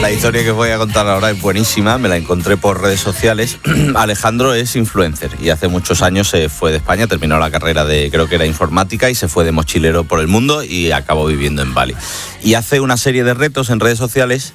La historia que voy a contar ahora es buenísima, me la encontré por redes sociales. Alejandro es influencer y hace muchos años se fue de España, terminó la carrera de, creo que era informática, y se fue de mochilero por el mundo y acabó viviendo en Bali. Y hace una serie de retos en redes sociales